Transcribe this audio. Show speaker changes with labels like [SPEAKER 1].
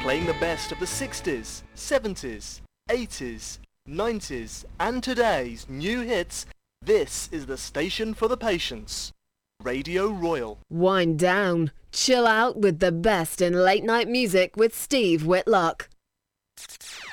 [SPEAKER 1] Playing the best of the 60s, 70s, 80s, 90s and today's new hits, this is the station for the patients. Radio Royal.
[SPEAKER 2] Wind down, chill out with the best in late night music with Steve Whitlock.